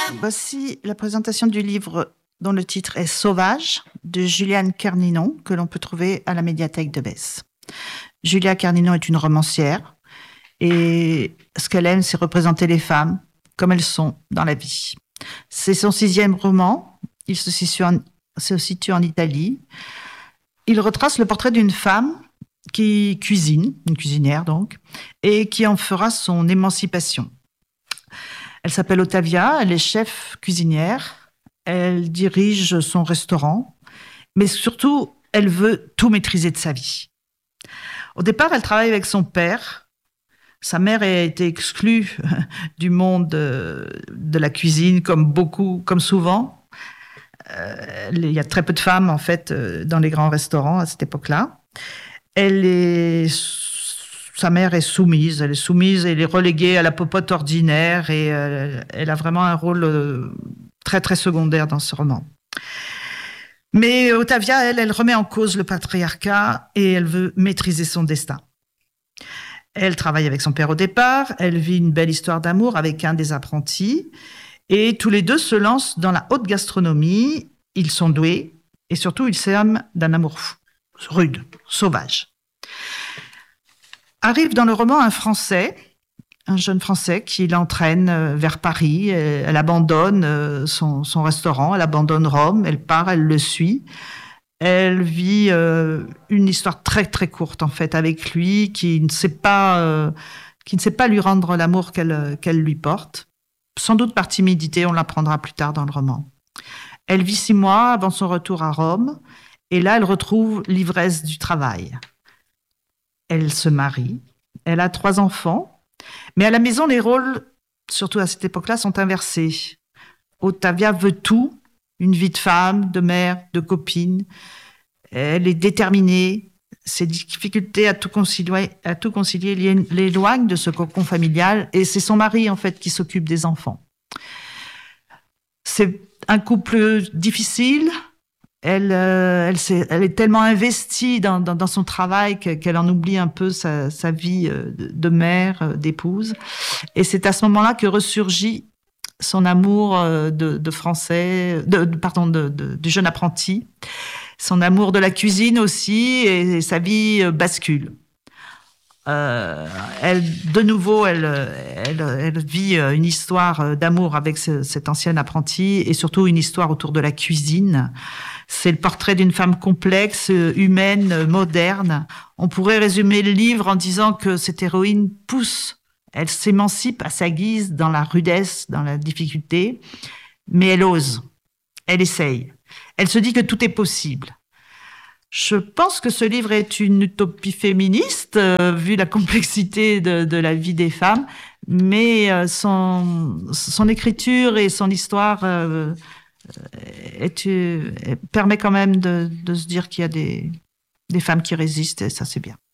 Voici la présentation du livre dont le titre est Sauvage, de Juliane Kerninon, que l'on peut trouver à la médiathèque de Besse. Julia Kerninon est une romancière et ce qu'elle aime, c'est représenter les femmes comme elles sont dans la vie. C'est son 6e roman, il se situe en Italie. Il retrace le portrait d'une femme qui cuisine, une cuisinière donc, et qui en fera son émancipation. Elle s'appelle Ottavia, elle est chef cuisinière, elle dirige son restaurant, mais surtout, elle veut tout maîtriser de sa vie. Au départ, elle travaille avec son père. Sa mère a été exclue du monde de la cuisine, comme souvent. Il y a très peu de femmes, en fait, dans les grands restaurants à cette époque-là. Sa mère est soumise, elle est reléguée à la popote ordinaire et elle a vraiment un rôle très, très secondaire dans ce roman. Mais Ottavia, elle remet en cause le patriarcat et elle veut maîtriser son destin. Elle travaille avec son père au départ, elle vit une belle histoire d'amour avec un des apprentis et tous les deux se lancent dans la haute gastronomie. Ils sont doués et surtout ils s'aiment d'un amour fou, rude, sauvage. Arrive dans le roman un jeune Français qui l'entraîne vers Paris. Elle abandonne son restaurant, elle abandonne Rome, elle part, elle le suit. Elle vit une histoire très très courte en fait avec lui, qui ne sait pas lui rendre l'amour qu'elle lui porte. Sans doute par timidité, on l'apprendra plus tard dans le roman. Elle vit 6 mois avant son retour à Rome, et là elle retrouve l'ivresse du travail. Elle se marie, elle a 3 enfants, mais à la maison, les rôles, surtout à cette époque-là, sont inversés. Ottavia veut tout, une vie de femme, de mère, de copine. Elle est déterminée. Ses difficultés à tout concilier l'éloignent de ce cocon familial, et c'est son mari, en fait, qui s'occupe des enfants. C'est un couple difficile. Elle est tellement investie dans son travail qu'elle en oublie un peu sa vie de mère, d'épouse. Et c'est à ce moment-là que ressurgit son amour du jeune apprenti, son amour de la cuisine aussi, et sa vie bascule. Elle vit une histoire d'amour avec cet ancien apprenti et surtout une histoire autour de la cuisine. C'est le portrait d'une femme complexe, humaine, moderne. On pourrait résumer le livre en disant que cette héroïne pousse, elle s'émancipe à sa guise dans la rudesse, dans la difficulté, mais elle ose, elle essaye. Elle se dit que tout est possible. Je pense que ce livre est une utopie féministe, vu la complexité de la vie des femmes, mais son écriture et son histoire permet quand même de se dire qu'il y a des femmes qui résistent, et ça c'est bien.